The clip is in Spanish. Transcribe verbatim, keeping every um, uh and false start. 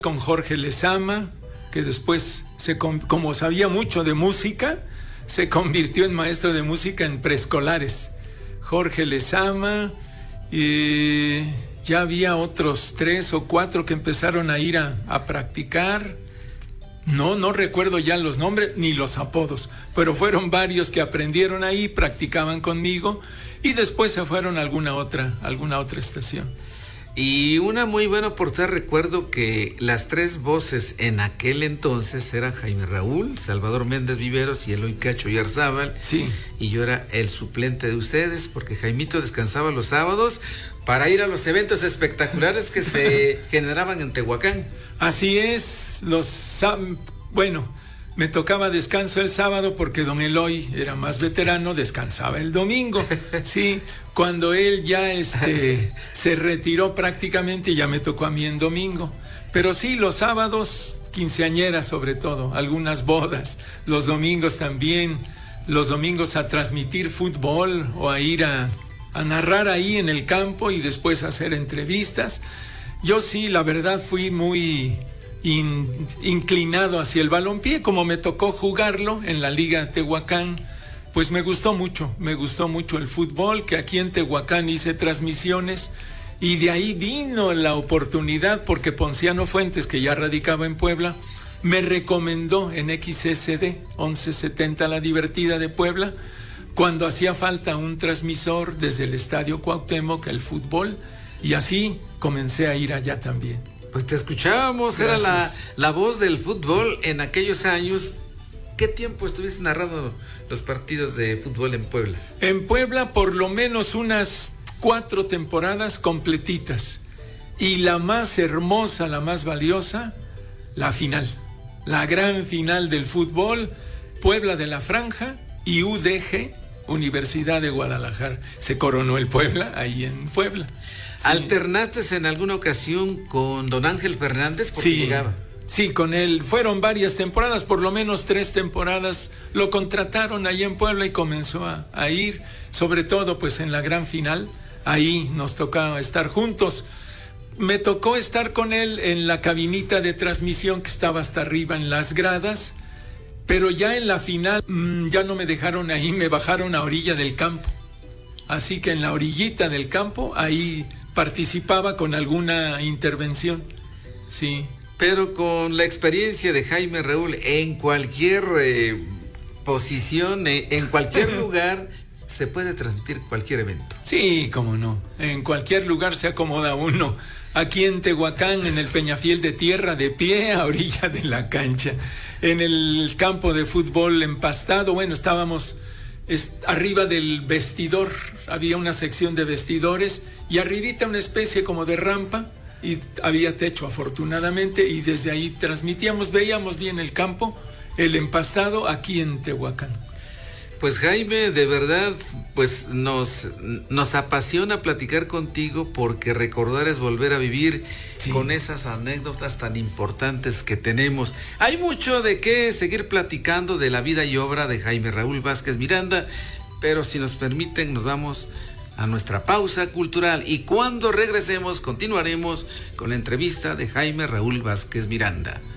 con Jorge Lezama, que después, se, como sabía mucho de música, se convirtió en maestro de música en preescolares. Jorge Lezama, y ya había otros tres o cuatro que empezaron a ir a, a practicar. No, no recuerdo ya los nombres ni los apodos, pero fueron varios que aprendieron ahí, practicaban conmigo y después se fueron a alguna otra, alguna otra estación. Y una muy buena oportunidad, recuerdo que las tres voces en aquel entonces eran Jaime Raúl, Salvador Méndez Viveros y Eloy Cacho Yarzábal. Sí. Y yo era el suplente de ustedes porque Jaimito descansaba los sábados para ir a los eventos espectaculares que se generaban en Tehuacán. Así es, los bueno, me tocaba descanso el sábado porque don Eloy era más veterano, descansaba el domingo. Sí, cuando él ya este, se retiró prácticamente, ya me tocó a mí en domingo. Pero sí, los sábados, quinceañeras sobre todo, algunas bodas, los domingos también, los domingos a transmitir fútbol o a ir a, a narrar ahí en el campo y después hacer entrevistas. Yo sí, la verdad, fui muy in, inclinado hacia el balompié, como me tocó jugarlo en la Liga Tehuacán, pues me gustó mucho, me gustó mucho el fútbol, que aquí en Tehuacán hice transmisiones, y de ahí vino la oportunidad, porque Ponciano Fuentes, que ya radicaba en Puebla, me recomendó en X S D, once setenta La Divertida de Puebla, cuando hacía falta un transmisor desde el Estadio Cuauhtémoc, el fútbol, y así comencé a ir allá también. Pues te escuchábamos, Gracias. Era la, la voz del fútbol en aquellos años. ¿Qué tiempo estuviste narrando los partidos de fútbol en Puebla? En Puebla por lo menos unas cuatro temporadas completitas. Y la más hermosa, la más valiosa, la final. La gran final del fútbol, Puebla de la Franja y U D G, Universidad de Guadalajara. Se coronó el Puebla ahí en Puebla. Sí. ¿Alternaste en alguna ocasión con don Ángel Fernández? Porque sí, llegaba. Sí, con él. Fueron varias temporadas, por lo menos tres temporadas. Lo contrataron ahí en Puebla y comenzó a, a ir, sobre todo pues en la gran final. Ahí nos tocaba estar juntos. Me tocó estar con él en la cabinita de transmisión que estaba hasta arriba en las gradas, pero ya en la final mmm, ya no me dejaron ahí, me bajaron a orilla del campo. Así que en la orillita del campo, ahí participaba con alguna intervención, sí. Pero con la experiencia de Jaime Raúl, en cualquier eh, posición, eh, en cualquier lugar, se puede transmitir cualquier evento. Sí, cómo no, en cualquier lugar se acomoda uno. Aquí en Tehuacán, en el Peñafiel de tierra, de pie, a orilla de la cancha. En el campo de fútbol empastado, bueno, estábamos es, arriba del vestidor, había una sección de vestidores y arribita una especie como de rampa y había techo afortunadamente y desde ahí transmitíamos, veíamos bien el campo, el empastado aquí en Tehuacán. Pues Jaime, de verdad, pues nos, nos apasiona platicar contigo porque recordar es volver a vivir, sí, con esas anécdotas tan importantes que tenemos. Hay mucho de qué seguir platicando de la vida y obra de Jaime Raúl Vázquez Miranda, pero si nos permiten nos vamos a nuestra pausa cultural y cuando regresemos continuaremos con la entrevista de Jaime Raúl Vázquez Miranda.